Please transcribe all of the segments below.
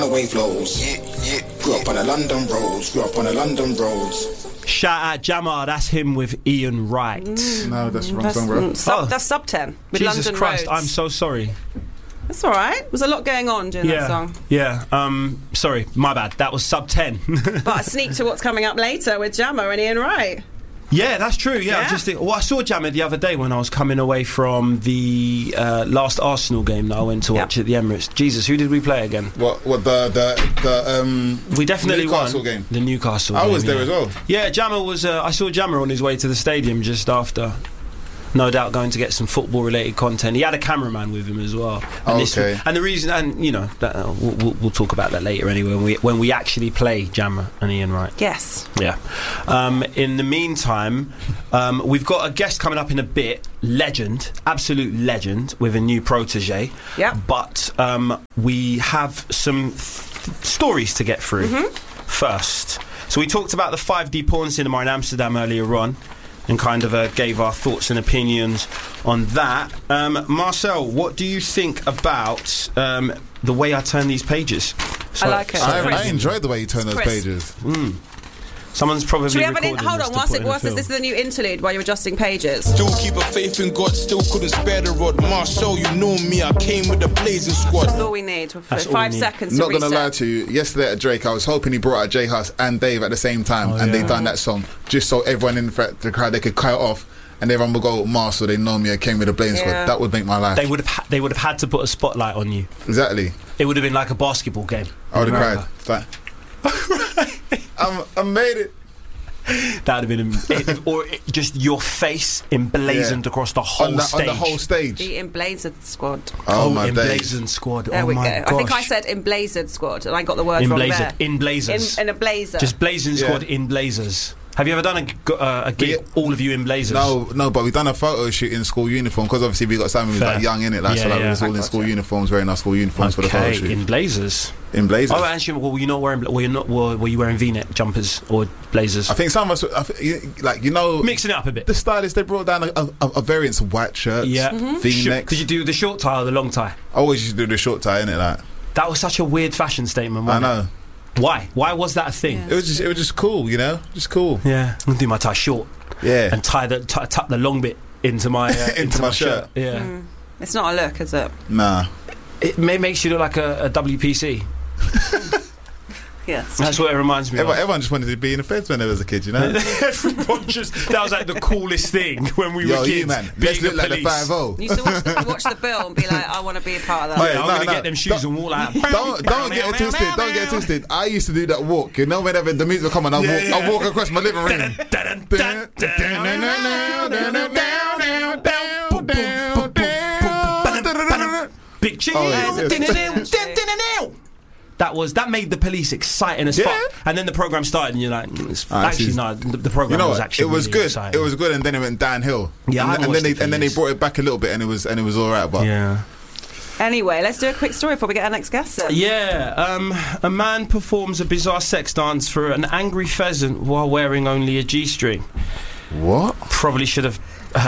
Way flows. Grew up on the London roads. Shout out Jammer, that's him with Ian Wright. No, that's the wrong song, bro. That's Sub 10 with Jesus London Christ, Roads. I'm so sorry. That's all right. There's a lot going on during that song. Yeah, sorry, my bad. That was Sub 10. But a sneak to what's coming up later with Jammer and Ian Wright. Yeah, that's true. Yeah, I saw Jammer the other day when I was coming away from the last Arsenal game that I went to watch at the Emirates. Jesus, who did we play again? What the we definitely Newcastle won game. The Newcastle. I game, was there as well. Yeah, Jammer was. I saw Jammer on his way to the stadium just after. No doubt going to get some football-related content. He had a cameraman with him as well. And and the reason, and you know, that, we'll talk about that later anyway when we actually play Jammer and Ian Wright. Yes. Yeah. In the meantime, we've got a guest coming up in a bit. Legend, absolute legend, with a new protege. Yeah. But we have some stories to get through first. So we talked about the 5D porn cinema in Amsterdam earlier on, and kind of gave our thoughts and opinions on that. Marcel, what do you think about the way I turn these pages? I like it. I enjoyed the way you turn those pages. Someone's probably Should we have recording hold this on, to whilst put in a film. this is the new interlude while you're adjusting pages. Still keep a faith in God, still couldn't spare the rod. Marcel, you know me, I came with the blazing squad. That's all we need. That's all 5 we need. seconds Not to reset. gonna lie to you, yesterday at Drake, I was hoping he brought out J Hus and Dave at the same time, and they done that song just so everyone in the crowd, they could cut it off. And everyone will go, Marcel, they know me, I came with a blazing squad. That would make my life. They would have had to put a spotlight on you. Exactly. It would have been like a basketball game. I would have cried. I made it. That would have been just your face emblazoned across the whole stage. On the whole stage. The emblazoned squad. Oh my emblazoned squad. There we go. Gosh. I think I said emblazoned squad, and I got the word wrong there. In blazers. In a blazer. Just blazing squad in blazers. Have you ever done a gig, all of you in blazers? No, but we've done a photo shoot in school uniform because obviously we got Simon who's like young in it, like, so like we was all in school uniforms, wearing our school uniforms for the photo shoot. In blazers. In blazers. Oh, actually, were you not wearing? Were you wearing V-neck jumpers or blazers? I think some of us, mixing it up a bit. The stylists, they brought down a variance of white shirts, V-necks. Did you do the short tie or the long tie? I always used to do the short tie, innit? Like that was such a weird fashion statement. I know. Why was that a thing? Yeah. It was just cool, you know, just cool. Yeah, I'm gonna do my tie short. Yeah, and tuck the long bit into my into my shirt. Yeah, it's not a look, is it? Nah, it makes you look like a WPC. Yes, that's what it reminds me of. Everyone just wanted to be in the feds when they was a kid, you know. Everyone that was like the coolest thing when we were kids. Man, let's look like the 5-0. You used to watch the bill and be like, I want to be a part of that. I'm going to get them shoes and walk like Don't get it twisted. Don't get it twisted. I used to do that walk. You know, whenever the music would come on, I walk across my living room. Big cheese. That made the police exciting as fuck. And then the program started, and you're like, the program was actually. It was really good. exciting. It was good, and then it went downhill. Yeah, and then they brought it back a little bit, and it was all right. But yeah. Anyway, let's do a quick story before we get our next guest in. Yeah, a man performs a bizarre sex dance for an angry pheasant while wearing only a G-string. What? Probably should have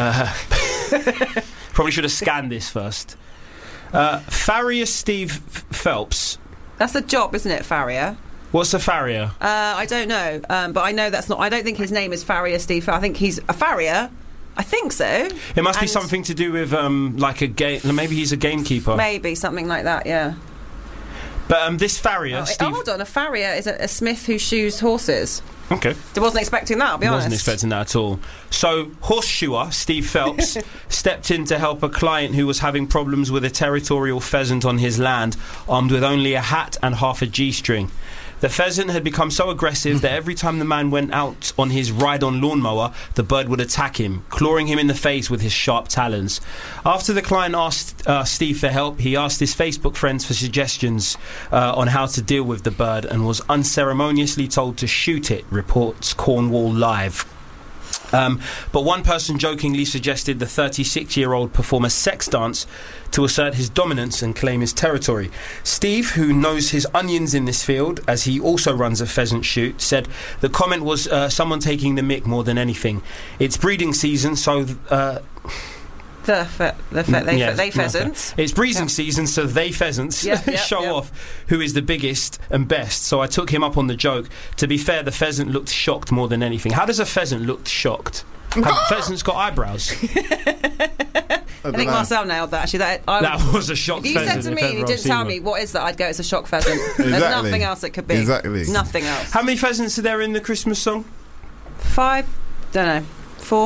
scanned this first. Farrier Steve Phelps. That's a job, isn't it, Farrier? What's a farrier? I don't know, but I know that's not. I don't think his name is Farrier Steve. I think he's a farrier. I think so. It must be something to do with like a game. Maybe he's a gamekeeper. Maybe something like that. Yeah. But this farrier, Steve. Hold on, a farrier is a smith who shoes horses. Okay. I wasn't expecting that, I'll be honest. Wasn't expecting that at all. So, horseshoer Steve Phelps stepped in to help a client who was having problems with a territorial pheasant on his land, armed with only a hat and half a G-string. The pheasant had become so aggressive that every time the man went out on his ride-on lawnmower, the bird would attack him, clawing him in the face with his sharp talons. After the client asked Steve for help, he asked his Facebook friends for suggestions on how to deal with the bird and was unceremoniously told to shoot it, reports Cornwall Live. But one person jokingly suggested the 36-year-old perform a sex dance to assert his dominance and claim his territory. Steve, who knows his onions in this field, as he also runs a pheasant shoot, said the comment was someone taking the mick more than anything. It's breeding season, so They pheasants. It's breeding season, so they pheasants show off who is the biggest and best. So I took him up on the joke. To be fair, the pheasant looked shocked more than anything. How does a pheasant look shocked? Have pheasants got eyebrows? I think Marcel nailed that. Actually, that was a shock pheasant. pheasant. If you said to me, and you didn't tell me what is that, I'd go, it's a shock pheasant. Exactly. There's nothing else it could be. Exactly. Nothing else. How many pheasants are there in the Christmas song? 5. Don't know. 4.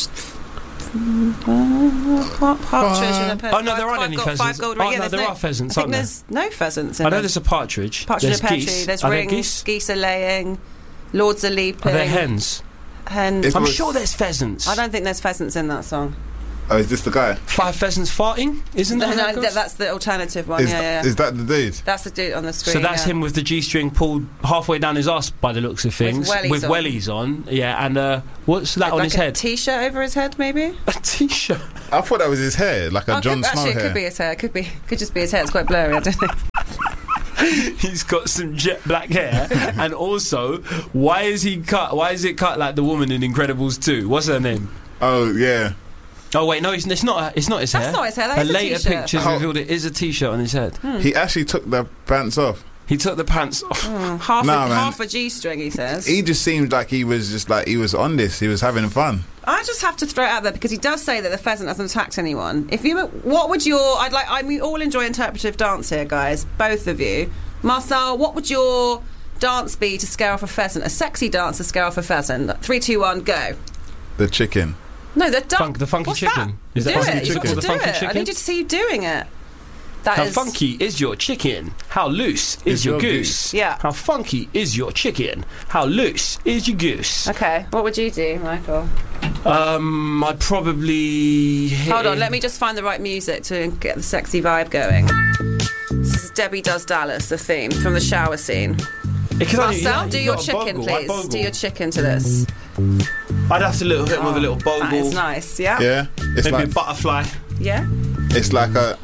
Partridge in a pear. Oh no, there aren't any pheasants. 5 gold Oh ring. no, there are pheasants. I think there's no pheasants. I know there's a partridge. Partridge in a pear tree. Geese. There's Are there rings. Geese are laying. Lords are leaping. Are there hens? Hens. I'm sure there's pheasants. I don't think there's pheasants in that song. Oh, is this the guy? 5 pheasants farting? Isn't that? No, that's the alternative one. Is that the dude? That's the dude on the screen. So that's him with the G-string pulled halfway down his ass by the looks of things. With wellies on. Yeah, and what's that on his head? A T-shirt over his head, maybe? A T-shirt? I thought that was his hair, like a Jon Snow hair. Actually, it could be his hair. Could just be his hair. It's quite blurry, I don't know. He's got some jet black hair, and also, why is it cut like the woman in Incredibles 2? What's her name? Oh yeah. Oh wait, no, it's not his hair. That's not his hair. That is a later T-shirt. pictures revealed it is a T-shirt on his head. He actually took the pants off. He took the pants off. Half a G-string, he says. He just seemed like he was just like he was on this. He was having fun. I just have to throw it out there because he does say that the pheasant hasn't attacked anyone. We all enjoy interpretive dance here, guys. Both of you. Marcel, what would your dance be to scare off a pheasant? A sexy dance to scare off a pheasant. 3, 2, 1, go. The chicken. No, the funky What's chicken. That? Is that funky chicken? You've got to do it. I need you to see you doing it. How funky is your chicken? How loose is your goose? Yeah. How funky is your chicken? How loose is your goose? Okay. What would you do, Michael? I'd probably... Hold on, let me just find the right music to get the sexy vibe going. This is Debbie Does Dallas, the theme from the shower scene. Marcel, do your chicken, please. Do your chicken to this. I'd have to hit with a little bogle. That is nice, yeah? Yeah. It's maybe like a butterfly. Yeah? It's like a...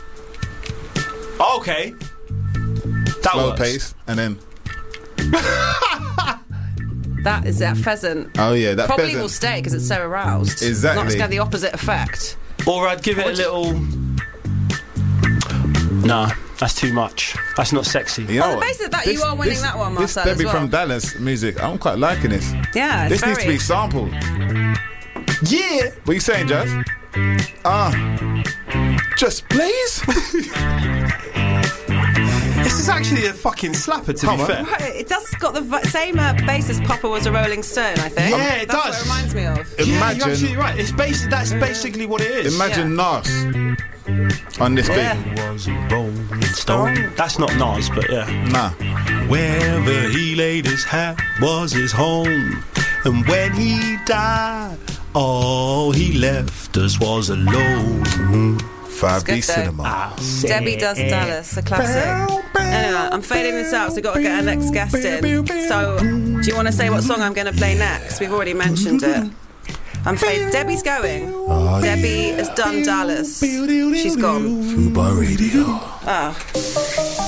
Okay. That slow works. pace, and then... That is that pheasant. Oh yeah, that probably pheasant will stay because it's so aroused. Exactly. Not to get the opposite effect. Or I'd give it a little... Nah, that's too much. That's not sexy. You know basically that you are winning that one, Marcel. This Debbie as well. from Dallas music, I'm quite liking this. Yeah, this needs to be sampled. Yeah. What are you saying, Jazz? Just please. This is actually a fucking slapper, to be fair. Right, it does got the same bass as Papa Was a Rolling Stone, I think. Yeah, it That's does. what it reminds me of. Yeah, Imagine, you're absolutely right. That's basically what it is. Imagine Nas on this beat. Was a Rolling Stone. That's not Nas, but yeah. Nah. Wherever he laid his hat was his home, and when he died, all he left us was alone. 5D cinema. Debbie Does Dallas, a classic. Anyway, I'm fading this out, so we've got to get our next guest in. So, do you want to say what song I'm going to play next? We've already mentioned it. Debbie's going. Debbie has done Dallas. She's gone. Fubar Radio. Oh.